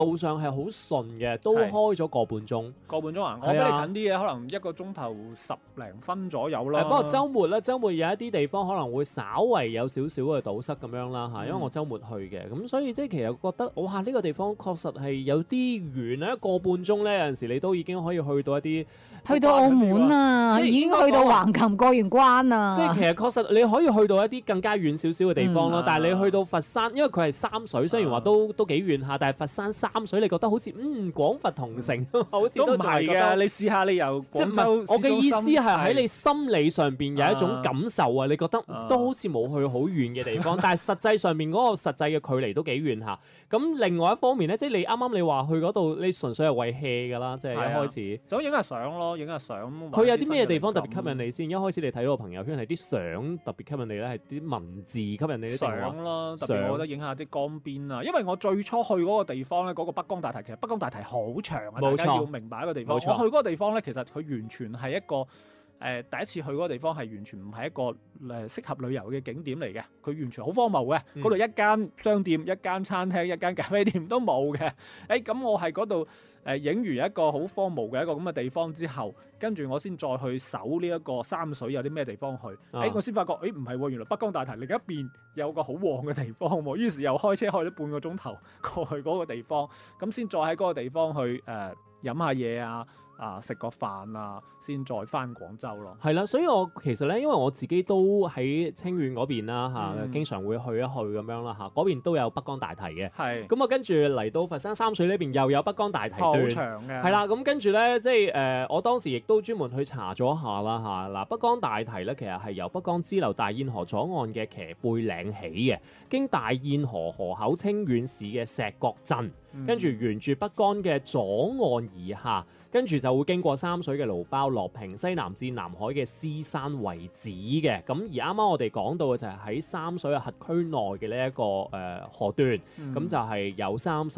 路上係好順嘅，都開咗個半鐘。 個半鐘啊！我比你近啲嘅，可能1個鐘頭10零分左右啦。 不過週末咧，週末有一啲地方可能會稍為有少少嘅堵塞咁樣啦嚇，因為我週末去嘅，咁所以即係其實覺得哇呢個地方確實係有啲遠啦，個半鐘咧有陣時你都已經可以去到一啲去到澳門啊， 即係已經去到橫琴過完關啊。 即係其實確實你可以去到一啲更加遠少少嘅地方咯，但係你去到佛山，因為佢係三水，雖然話都幾遠下，但係佛山三水你覺得好似廣佛同城，好似都唔係嘅。你試下你由廣州， 我嘅意思係喺你心理上邊有一種感受啊，你覺得都好似冇去好遠嘅地方，但係實際上面嗰個實際嘅距離都幾遠下。咁另外一方面咧，即係你啱啱你話去嗰度，你純粹係為 hea 㗎啦，即係一開始想影下相咯，影下相。 佢有啲咩地方特別吸引你先？一開始你睇到個朋友圈係啲相特別吸引你咧，係啲文字吸引你啲相咯，特別我覺得影下啲江邊啊，因為我最初去嗰個地方咧，嗰個北江大堤，其實北江大堤好長啊，大家要明白一個地方。我去嗰個地方咧，其實佢完全係一個第一次去嗰個地方係完全唔係一個適合旅遊嘅景點嚟嘅，佢完全好荒謬嘅，嗰度一間商店、一間餐廳、一間咖啡店都冇嘅。咁我喺嗰度影完一個好荒謬嘅一個咁嘅地方之後，跟住我先再去搜呢一個三水有啲咩地方去。我先發覺唔係喎，原來北江大堤另一邊有個好旺嘅地方喎，於是又開車開咗半個鐘頭過去嗰個地方，咁先再喺嗰個地方去飲下嘢食個飯先再翻廣州咯。 係啦，所以我其實咧，因為我自己都喺清遠嗰邊啦經常會去一去咁樣啦嗰邊都有北江大堤嘅。 係。 咁啊，跟住嚟到佛山三水呢邊又有北江大堤段。好長嘅。 係啦，咁跟住咧，即係我當時亦都專門去查咗下啦嗱，北江大堤咧其實係由北江支流大堰河左岸嘅騎背嶺起嘅，經大堰河河口清遠市嘅石角鎮。跟住沿住北江嘅左岸而下，跟住就會經過三水嘅蘆苞、樂平，西南至南海嘅獅山為止嘅。咁而啱啱我哋講到嘅就係喺三水嘅轄區內嘅呢一個河段，咁就係有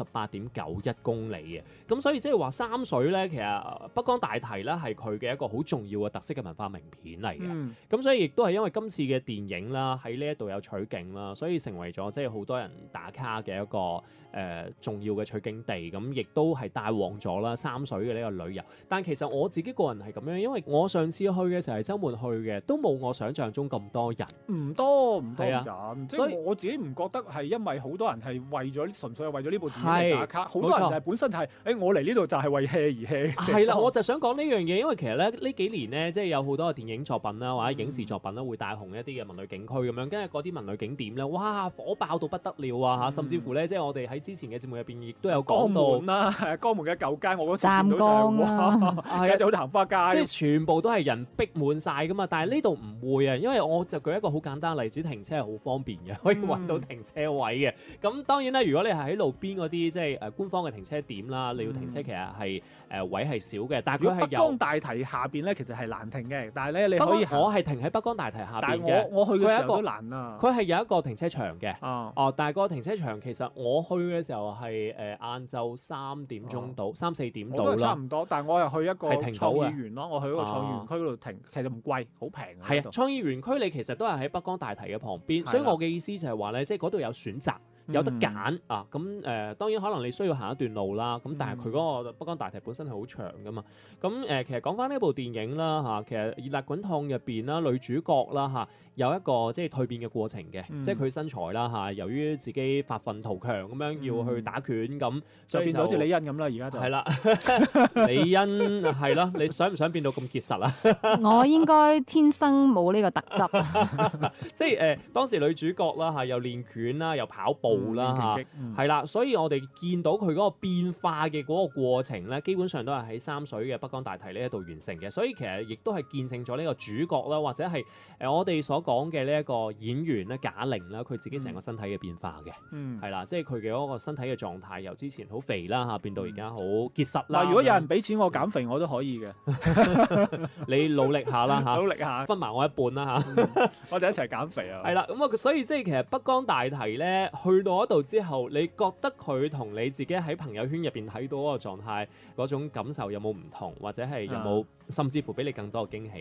38.91公里嘅。咁所以即係話三水咧，其實北江大堤咧係佢嘅一個好重要嘅特色嘅文化名片嚟嘅。咁所以亦都係因為今次嘅電影啦，喺呢一度有取景啦，所以成為咗即係好多人打卡嘅一個重要嘅取景地，咁亦都係帶旺咗啦三水嘅呢個旅遊。但其實我自己個人係咁樣，因為我上次去嘅時候係週末去嘅，都冇我想象中咁多人。 唔多人， 所以我自己唔覺得係因為好多人係為咗純粹係為咗呢部電影嚟打卡，好多人就係本身就係我嚟呢度就係為 hea 而 hea。 係啦，我就想講呢樣嘢，因為其實咧呢幾年咧，即係有好多嘅電影作品啦，或者影視作品啦，會帶紅一啲嘅文旅景區咁樣，跟住嗰啲文旅景點咧，哇火爆到不得了啊！甚至乎咧，即係我哋喺之前嘅節目入邊亦都有講到江門嘅舊街，我嗰次湛見到就係係就好似行花街， 即係全部都係人逼滿晒噶嘛。但係呢度唔會啊，因為我就舉一個好簡單例子，停車係好方便嘅，可以揾到停車位嘅。咁當然啦，如果你係喺路邊嗰啲即係官方嘅停車點啦，你要停車其實係位係少嘅。但係佢係有北江大堤下邊咧，其實係難停嘅。但係咧，你可以我係停喺北江大堤下邊嘅。 但係我去嘅時候都難啊。 佢係有一個停車場嘅。但係個停車場其實我去嘅時候係晏晝3點鐘到3-4點到啦。 我都差唔多，但係我係去一個創意園咯，我去嗰個創意園區嗰度停，其實唔貴，好平。 係啊，創意園區你其實都係喺北江大堤嘅旁邊，所以我嘅意思就係話咧，即係嗰度有選擇。有得揀啊！咁當然可能你需要行一段路啦。咁但係佢嗰個北江大堤本身係好長噶嘛。咁其實講翻呢部電影啦其實《熱辣滾燙》入邊啦，女主角啦有一個即係蛻變嘅過程嘅，即係佢身材啦由於自己發奮圖強咁樣要去打拳咁， 就變到好似李欣咁啦。而家就係啦，李欣係咯，你想唔想變到咁結實啊？ 我應該天生冇呢個特質， 即係當時女主角啦又練拳啦，又跑步。啦係啦，所以我哋見到佢嗰個變化嘅嗰個過程咧，基本上都係喺三水嘅北江大堤呢一度完成嘅，所以其實亦都係見證咗呢個主角啦，或者係我哋所講嘅呢一個演員咧賈玲啦，佢自己成個身體嘅變化嘅，係啦，即係佢嘅嗰個身體嘅狀態由之前好肥啦變到而家好結實啦。 如果有人俾錢我減肥，我都可以嘅。 你努力下啦努力下， 分埋我一半啦我哋一齊減肥啊！ 係啦，咁所以即係其實北江大堤咧去到嗰度之後，你覺得佢同你自己喺朋友圈入邊睇到嗰個狀態嗰種感受有冇唔同，或者係有冇甚至乎俾你更多嘅驚喜咧？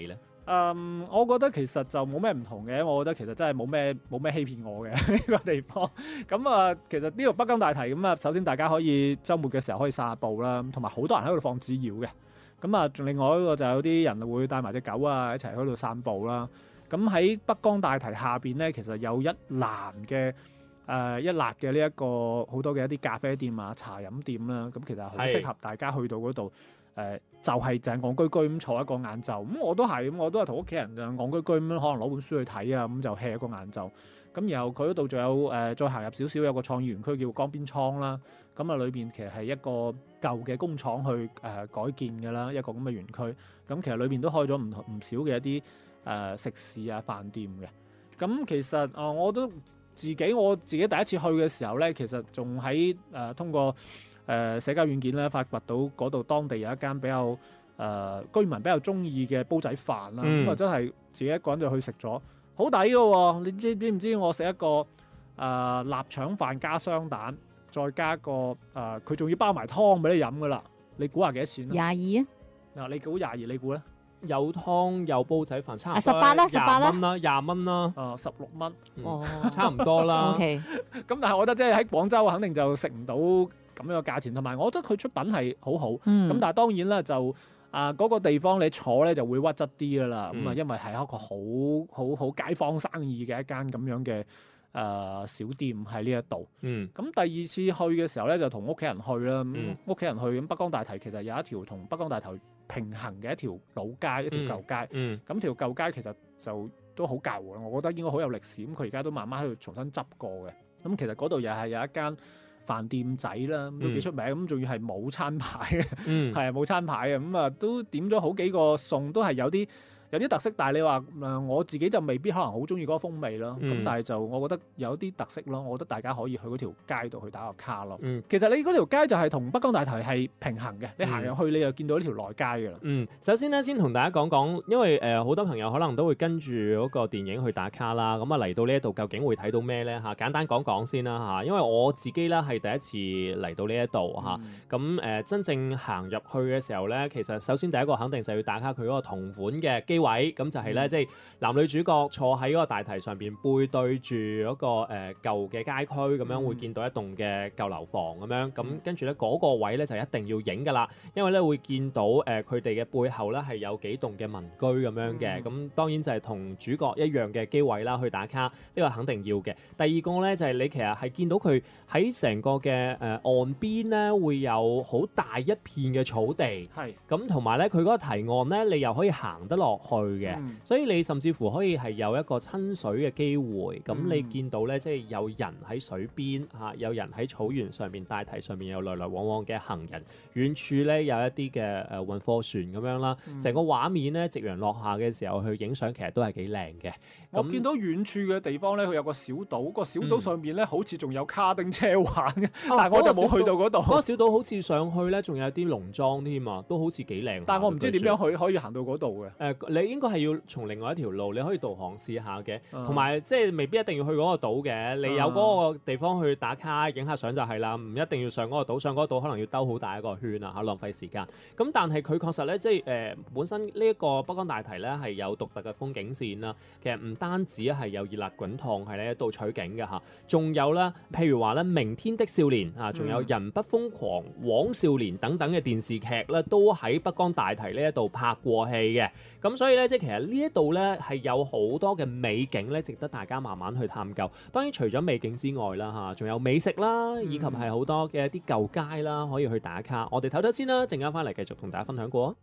我覺得其實就冇咩唔同嘅，我覺得其實真係冇咩欺騙我嘅呢個地方。咁啊，其實呢度北京大堤咁啊，首先大家可以週末嘅時候可以散下步啦，同埋好多人喺度放紙鷂嘅。咁啊，仲另外一個就有啲人會帶埋隻狗啊一齊喺度散步啦。咁喺北江大堤下邊咧，其實有一欄嘅一辣嘅呢一個好多嘅一啲咖啡店啊、茶飲店啦。咁其實好適合大家去到嗰度。就係戇居居咁坐一個晏晝，咁我都係同屋企人就戇居居咁，可能攞本書去睇啊，咁就 hea 一個晏晝。咁然後佢嗰度仲有再行入少少有個創意園區叫江邊倉啦，咁啊裏邊其實係一個舊嘅工廠去改建嘅啦，一個咁嘅園區。咁其實裏邊都開咗唔少嘅一啲食肆啊、飯店嘅。咁其實我都我自己第一次去嘅時候咧，其實仲喺通過社交軟件咧，發掘到嗰度當地有一間比較居民比較中意嘅煲仔飯啦，咁啊真係自己一個人就去食咗，好抵嘅喎！你知唔知我食一個臘腸飯加雙蛋，再加個佢仲要包埋湯俾你飲嘅啦，你估下幾多錢啊 ？22啊！ 嗱，你估22，你估咧？ 有湯有煲仔飯，差唔多 18啦，18啦 ，20蚊啦 ，16蚊， 差唔多啦。 OK， 咁但係我覺得即係喺廣州肯定就食唔到咁樣嘅價錢，同埋我覺得佢出品係好好。咁但係當然啦，就嗰個地方你坐咧就會屈質啲噶啦。咁啊，因為係一個好街坊生意嘅一間咁樣嘅小店喺呢一度。咁第二次去嘅時候咧，就同屋企人去啦。咁屋企人去，咁北江大堤其實有一條同北江大堤平衡嘅一條老街，一條舊街。咁條舊街其實就都好舊嘅，我覺得應該好有歷史。咁佢而家都慢慢喺度重新執過嘅。咁其實嗰度又係有一間飯店仔啦，都幾出名。咁仲要係冇餐牌嘅，係冇餐牌嘅。咁啊都點咗好幾個餸，都係有啲特色。但係你話我自己就未必可能好中意嗰個風味咯。咁但係就我覺得有啲特色咯。我覺得大家可以去嗰條街度去打個卡咯。其實你嗰條街就係同北江大堤係平衡嘅。你行入去你就見到呢條內街㗎啦。 首先咧，先同大家講，因為好多朋友可能都會跟住嗰個電影去打卡啦。咁啊嚟到呢一度究竟會睇到咩咧嚇？簡單講先啦嚇。因為我自己咧係第一次嚟到呢一度嚇。咁真正行入去嘅時候咧，其實首先第一個肯定就要打卡佢嗰個同款嘅機位。咁就係咧，即係男女主角坐喺嗰個大堤上邊，背對住嗰個舊嘅街區，咁樣會見到一棟嘅舊樓房咁樣。咁跟住咧嗰個位咧就一定要影㗎啦，因為咧會見到佢哋嘅背後咧係有幾棟嘅民居咁樣嘅。咁當然就係同主角一樣嘅機位啦，去打卡呢個肯定要嘅。第二個咧就係你其實係見到佢喺成個嘅岸邊咧會有好大一片嘅草地，係咁同埋咧佢嗰個堤岸咧你又可以行得落去嘅。所以你甚至乎可以係有一個親水嘅機會，咁你見到咧，即係有人喺水邊嚇，有人喺草原上面，大堤上面有來來往往嘅行人，遠處咧有一啲嘅運貨船咁樣啦，成個畫面咧夕陽落下嘅時候去影相，其實都係幾靚嘅。 我見到遠處嘅地方咧，佢有個小島，個小島上面咧好似仲有卡丁車玩嘅，但係我就冇去到嗰度。 嗰個小島好似上去咧，仲有啲農莊添啊，都好似幾靚。 但係我唔知點樣可以行到嗰度嘅。 你應該係要從另外一條路，你可以導航試下嘅，同埋即係未必一定要去嗰個島嘅。你有嗰個地方去打卡影下相就係啦，唔一定要上嗰個島。上嗰個島可能要兜好大一個圈啊，浪費時間。咁但係佢確實咧，即係本身呢一個北江大堤咧係有獨特嘅風景線啦。其實唔單止係有熱辣滾燙係呢度取景嘅嚇，仲有咧譬如話咧明天的少年啊，仲有人不瘋狂、枉少年等等嘅電視劇咧，都喺北江大堤呢一度拍過戲嘅。咁所以咧，即係其實呢一度咧係有好多嘅美景咧，值得大家慢慢去探究。當然除咗美景之外啦嚇，仲有美食啦，以及係好多嘅一啲舊街啦，可以去打卡。我哋唞唞先啦，陣間翻嚟繼續同大家分享過。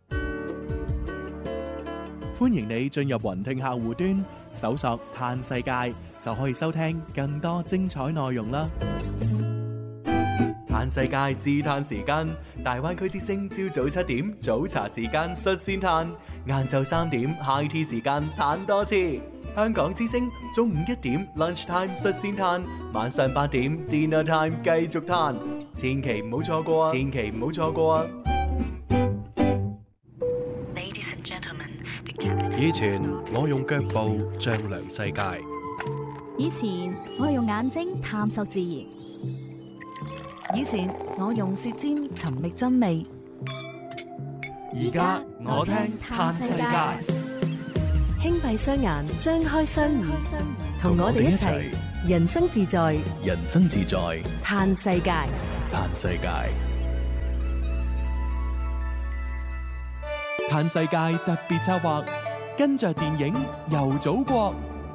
歡迎你進入雲聽客戶端，搜索嘆世界，就可以收聽更多精彩內容啦。嘆世界自嘆時間，大灣區之聲朝早7點早茶時間率先嘆，晏晝3點 high tea 時間嘆多次。香港之聲中午1點 lunch time 率先嘆，晚上8點 dinner time 繼續嘆，千祈唔好錯過啊！千祈唔好錯過啊！ 以前我用腳步丈量世界， 以前我係用眼睛探索自然，以前我用舌尖尋覓真味， 而家我聽嘆世界。 輕閉雙眼，張開雙耳，同我哋一齊人生自在， 人生自在， 嘆世界。 嘆世界。 嘆世界特別策劃，跟着電影遊祖國。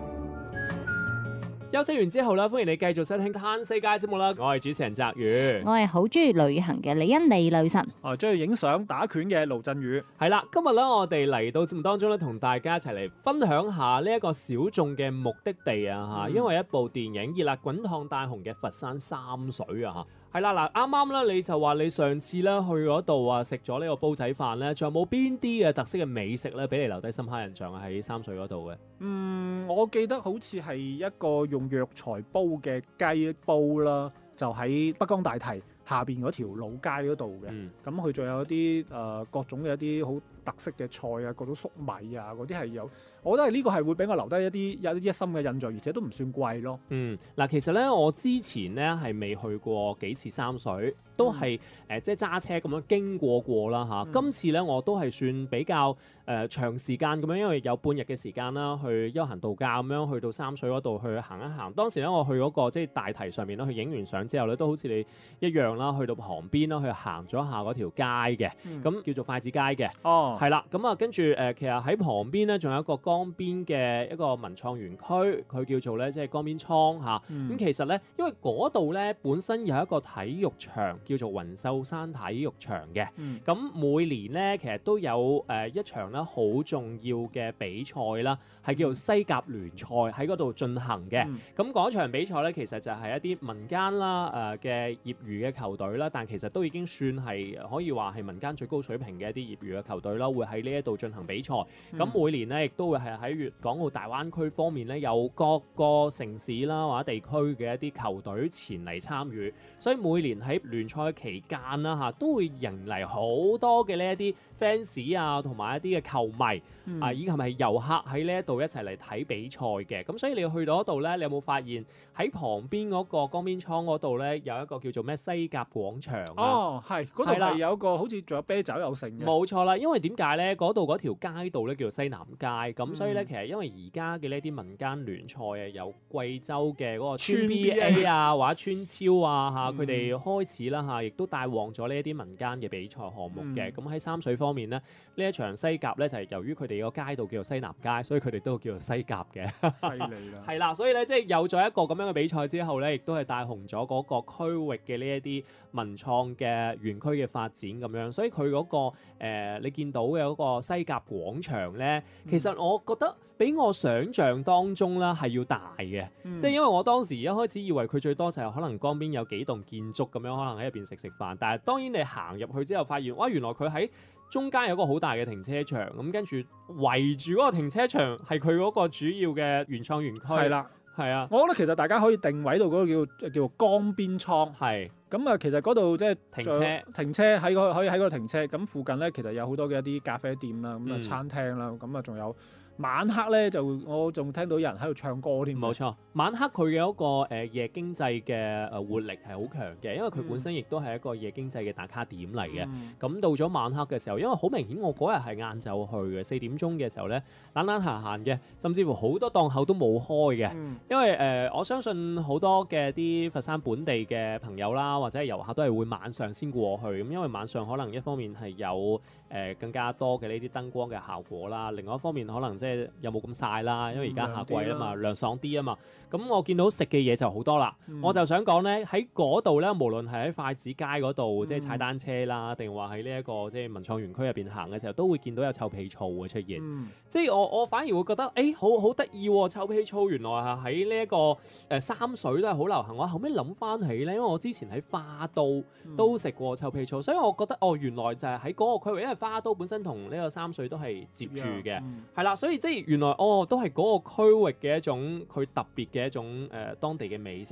休息完之後咧，歡迎你繼續收聽《嘆世界》節目啦。我係主持人澤宇， 我係好中意旅行嘅李欣利女神。 中意影相打拳嘅盧振宇。 係啦，今日咧我哋嚟到節目當中咧，同大家一齊嚟分享下呢一個小眾嘅目的地啊嚇，因為一部電影熱辣滾燙大紅嘅佛山三水啊嚇。係啦，嗱啱啱咧你就話你上次咧去嗰度啊食咗呢個煲仔飯咧，仲有冇邊啲嘅特色嘅美食咧，俾你留低深刻印象啊？喺三水嗰度嘅。 我記得好似係一個用藥材煲嘅雞煲啦，就喺北江大堤下邊嗰條老街嗰度嘅。咁佢仲有一啲各種嘅一啲好特色嘅菜啊，各種粟米啊，嗰啲係有。我覺得係呢個係會俾我留低一深嘅印象，而且都唔算貴咯。 嗱，其實咧我之前咧係未去過幾次三水，都係即係揸車咁樣經過啦嚇。今次咧我都係算比較長時間咁樣，因為有半日嘅時間啦，去休閒度假咁樣去到三水嗰度去行一行。當時咧我去嗰個即係大堤上面啦，去影完相之後咧，都好似你一樣啦，去到旁邊啦，去行咗下嗰條街嘅，咁叫做筷子街嘅。係啦，咁啊跟住其實喺旁邊咧仲有一個江邊嘅一個文創園區，佢叫做咧即係江邊倉嚇。咁其實咧，因為嗰度咧本身有一個體育場叫做雲秀山體育場嘅，咁每年咧其實都有一場咧好重要嘅比賽啦，係叫做西甲聯賽喺嗰度進行嘅。咁嗰場比賽咧其實就係一啲民間啦嘅業餘嘅球隊啦，但其實都已經算係可以話係民間最高水平嘅一啲業餘嘅球隊啦，會喺呢一度進行比賽。咁每年咧亦都會係喺粵港澳大灣區方面咧，有各個城市啦或者地區嘅一啲球隊前嚟參與，所以每年喺聯賽期間啦嚇，都會迎嚟好多嘅呢一啲 fans 啊，同埋一啲嘅球迷以及係遊客喺呢一度一齊嚟睇比賽嘅。咁所以你去到嗰度咧，你有冇發現喺旁邊嗰個江邊倉嗰度咧，有一個叫做咩西甲廣場啊？ 係嗰度係有個好似仲有啤酒有剩嘅。冇錯啦，因為點解咧？嗰度嗰條街道咧叫做西南街，咁所以咧其實因為而家嘅呢啲民間聯賽啊，有貴州嘅嗰個村 BA 啊或者村超啊嚇，佢哋開始啦嚇，亦都帶旺咗呢一啲民間嘅比賽項目嘅。咁喺三水方面咧，呢一場西甲咧就係由於佢哋個街道叫做西南街，所以佢哋都叫做西甲嘅。 犀利啦！ 係啦，所以咧即係有咗一個咁樣嘅比賽之後咧，亦都係帶紅咗嗰個區域嘅呢一啲文創嘅園區嘅發展咁樣。所以佢嗰個你見到嘅嗰個西甲廣場咧，其實我覺得比我想象當中啦係要大嘅。即係因為我當時一開始以為佢最多就係可能江邊有幾棟建築咁樣，可能喺入邊食飯。但係當然你行入去之後發現，哇！原來佢喺中間有個好大嘅停車場，咁跟住圍住嗰個停車場係佢嗰個主要嘅原創園區。係啦，係啊。我覺得其實大家可以定位到嗰個叫做江邊倉。係。咁啊，其實嗰度即係停車可以喺嗰度停車。咁附近咧其實有好多嘅一啲咖啡店啦，咁啊餐廳啦，咁啊仲有。晚黑咧我仲聽到有人喺度唱歌添。冇錯，晚黑佢嘅一個夜經濟嘅活力係好強嘅，因為佢本身亦都係一個夜經濟嘅打卡點嚟嘅。咁到咗晚黑嘅時候，因為好明顯我嗰日係晏晝去嘅，4點鐘嘅時候咧，懶閒閒嘅，甚至乎好多檔口都冇開嘅。因為我相信好多嘅啲佛山本地嘅朋友啦，或者係遊客都係會晚上先過去。咁因為晚上可能一方面係有更加多嘅呢啲燈光嘅效果啦，另外一方面可能即係有冇咁曬啦，因為而家夏季啊嘛，涼爽啲啊嘛。咁我見到食嘅嘢就好多啦。我就想講咧，喺嗰度咧，無論係喺筷子街嗰度，即係踩單車啦，定話喺呢一個即係文創園區入邊行嘅時候，都會見到有臭屁醋嘅出現。即係我反而會覺得，好得意喎！臭屁醋原來係喺呢一個三水都係好流行。我後尾諗翻起咧，因為我之前喺花都食過臭屁醋，所以我覺得原來就係喺嗰個區域，因為花都本身同呢個三水都係接住嘅，係啦，所以即係原來都係嗰個區域嘅一種佢特別嘅一種當地嘅美食。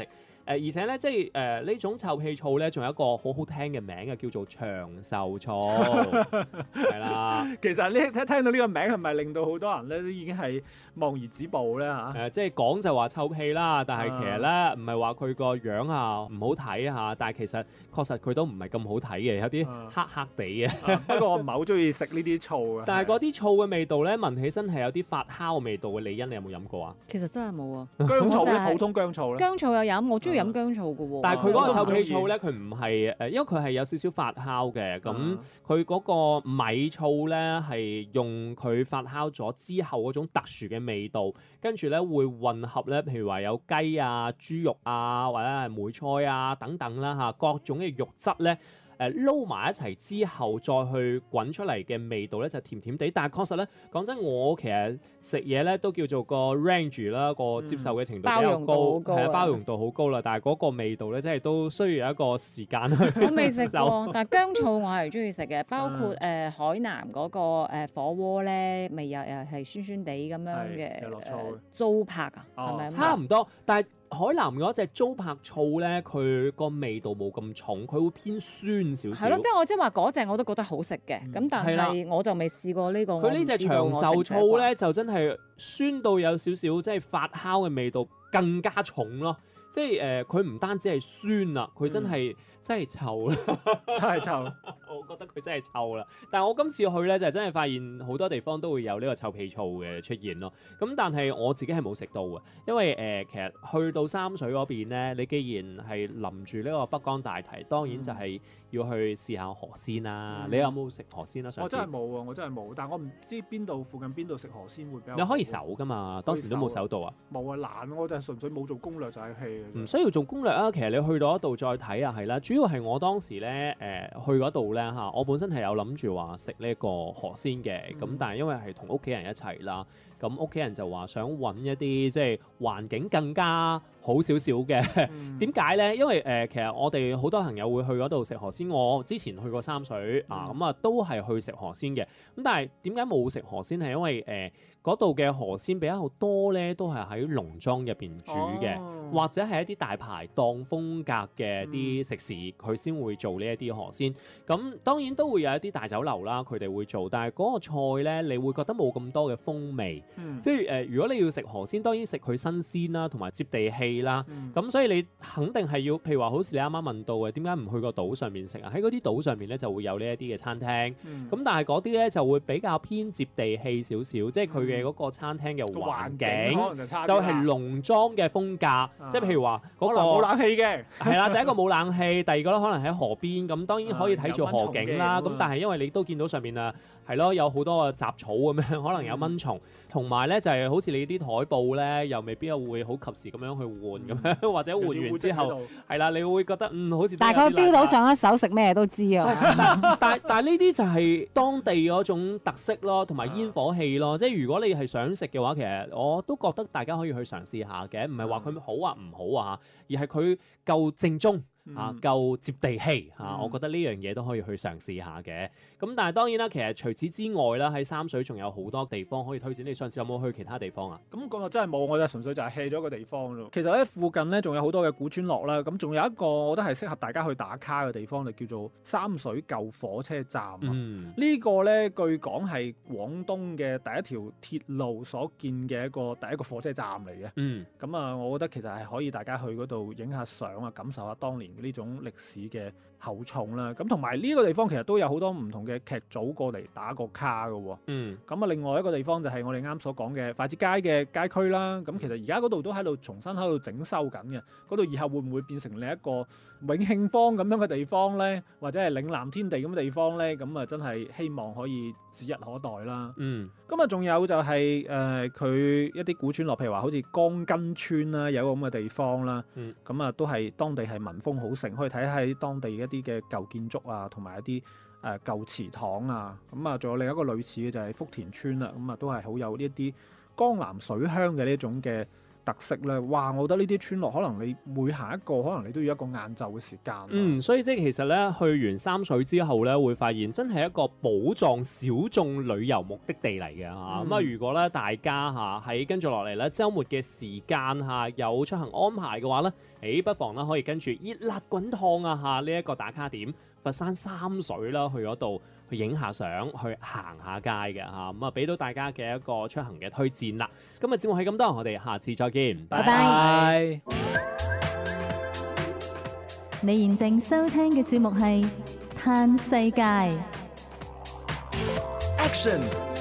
而且咧，即係呢種臭屁醋咧，仲有一個好好聽嘅名嘅，叫做長壽醋，係啦。 其實呢聽到呢個名係咪令到好多人咧都已經係望而止步咧嚇？ 即係講就話臭屁啦，但係其實咧唔係話佢個樣啊唔好睇嚇，但係其實確實佢都唔係咁好睇嘅，有啲黑黑地嘅。 不過我唔係好中意食呢啲醋嘅。 但係嗰啲醋嘅味道咧，聞起身係有啲發酵味道嘅。李欣，你有冇飲過啊？ 其實真係冇啊。 薑醋咧，普通薑醋咧。 薑醋有飲，我中意飲薑醋嘅喎。 但係佢嗰個臭屁醋咧，佢唔係因為佢係有少少發酵嘅，咁佢嗰個米醋咧係用佢發酵咗之後嗰種特殊嘅味道，跟住咧會混合咧，譬如話有雞啊、豬肉啊，或者係梅菜啊等等啦嚇，各種嘅肉質咧。撈埋一齊之後，再去滾出嚟嘅味道咧就甜甜地，但係確實咧講真，我其實食嘢咧都叫做個 range 啦，個接受嘅程度比較高，係包容度好高啦。但係嗰個味道咧，真係都需要有一個時間去接受。 我未食過，但係薑醋我係中意食嘅，包括海南嗰個火鍋咧，咪又係酸酸地咁樣嘅糟粕啊，係咪？ 差唔多，但係。海南嗰隻糟粕醋咧，佢個味道冇咁重，佢會偏酸少少。 係咯，即係我即係話嗰隻我都覺得好食嘅，咁但係我就未試過呢個。 佢呢隻長壽醋咧，就真係酸到有少少即係發酵嘅味道更加重咯。即係佢唔單止係酸啦，佢真係臭啦， 真係臭。 我覺得佢真係臭啦。但係我今次去咧，就真係發現好多地方都會有呢個臭屁醋嘅出現咯。咁但係我自己係冇食到嘅，因為其實去到三水嗰邊咧，你既然係臨住呢個北江大堤，當然就係要去試下河鮮啦。你有冇食河鮮啊？ 我真係冇啊，我真係冇。但係我唔知邊度附近邊度食河鮮會比較。 你可以搜㗎嘛？當時都冇搜到啊。 冇啊，懶，我就係純粹冇做攻略就係氣。 唔需要做攻略啊，其實你去到嗰度再睇啊，係啦。主要係我當時咧去嗰度咧嚇，我本身係有諗住話食呢個河鮮嘅，咁但係因為係同屋企人一齊啦，咁屋企人就話想揾一啲即係環境更加好少少嘅。點解咧？因為其實我哋好多朋友會去嗰度食河鮮，我之前去過三水啊，咁啊都係去食河鮮嘅。咁但係點解冇食河鮮係因為嗰度嘅河鮮比較多咧，都係喺農莊入邊煮嘅，或者係一啲大排檔風格嘅啲食肆，佢先會做呢一啲河鮮。咁當然都會有一啲大酒樓啦，佢哋會做，但係嗰個菜咧，你會覺得冇咁多嘅風味。即係如果你要食河鮮，當然食佢新鮮啦，同埋接地氣啦。咁所以你肯定係要，譬如話好似你啱啱問到嘅，點解唔去個島上面食啊？喺嗰啲島上面咧就會有呢一啲嘅餐廳。咁但係嗰啲咧就會比較偏接地氣少少，即係佢嘅嗰個餐廳嘅環境就係農莊嘅風格。即係譬如話嗰個冇冷氣嘅， 係啦，第一個冇冷氣，第二個咧可能喺河邊，咁當然可以睇住河景啦。咁但係因為你都見到上面啊，係咯，有好多嘅雜草咁樣，可能有蚊蟲，同埋咧就係好似你啲台布咧，又未必會好及時咁樣去換咁樣，或者換完之後係啦，你會覺得好似大概標到上一手食咩都知啊。 但係呢啲就係當地嗰種特色咯，同埋煙火氣咯。即係如果你係想食嘅話，其實我都覺得大家可以去嘗試下嘅，唔係話佢好啊唔好啊，而係佢夠正宗。夠接地氣嚇，我覺得呢樣嘢都可以去嘗試下嘅。咁但係當然啦，其實除此之外啦，喺三水仲有好多地方可以推薦。你上次有冇去其他地方啊？ 咁講真係冇，我就純粹就係 hea 咗個地方咯。其實咧附近咧仲有好多嘅古村落啦，咁仲有一個我覺得係適合大家去打卡嘅地方，就叫做三水舊火車站。呢個咧據講係廣東嘅第一條鐵路所建嘅第一個火車站嚟嘅。咁啊，我覺得其實係可以大家去嗰度影下相啊，感受下當年呢種歷史嘅厚重啦，咁同埋呢個地方其實都有好多唔同嘅劇組過嚟打個卡嘅喎。咁啊，另外一個地方就係我哋啱所講嘅快捷街嘅街區啦。咁其實而家嗰度都喺度重新喺度整修緊嘅。嗰度以後會唔會變成另一個永慶坊咁樣嘅地方咧？或者係嶺南天地咁嘅地方咧？咁啊，真係希望可以指日可待啦。咁啊，仲有就係佢一啲古村落，譬如話好似江根村啦，有個咁嘅地方啦。咁啊，都係當地係民風好盛，可以睇喺當地一啲嘅舊建築啊，同埋一啲舊祠堂啊。咁啊，仲有另一個類似嘅就係福田村啦。咁啊，都係好有呢一啲江南水鄉嘅呢種嘅特色咧，哇！我覺得呢啲村落可能你每行一個，可能你都要一個晏晝嘅時間。 所以即係其實咧，去完三水之後咧，會發現真係一個寶藏小眾旅遊目的地嚟嘅嚇。咁如果咧大家喺跟住落嚟咧週末嘅時間有出行安排嘅話咧，不妨咧可以跟住熱辣滾燙呢一個打卡點佛山三水啦，去嗰度去影下相，去行下街嘅嚇。咁俾到大家嘅一個出行嘅推薦啦。今日節目係咁多，我哋下次再見， 拜拜。 你現正收聽嘅節目係《嘆世界》。 Action